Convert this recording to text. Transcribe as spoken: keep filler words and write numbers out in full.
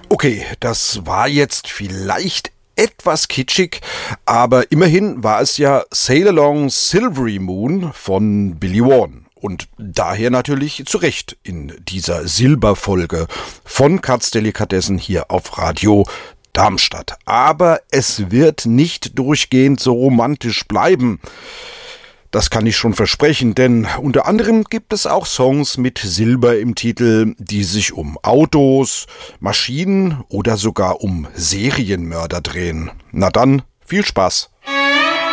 Okay, das war jetzt vielleicht etwas kitschig, aber immerhin war es ja Sail Along Silvery Moon von Billy Warren. Und daher natürlich zu Recht in dieser Silberfolge von Katz Delikatessen hier auf Radio Darmstadt. Aber es wird nicht durchgehend so romantisch bleiben. Das kann ich schon versprechen, denn unter anderem gibt es auch Songs mit Silber im Titel, die sich um Autos, Maschinen oder sogar um Serienmörder drehen. Na dann, viel Spaß!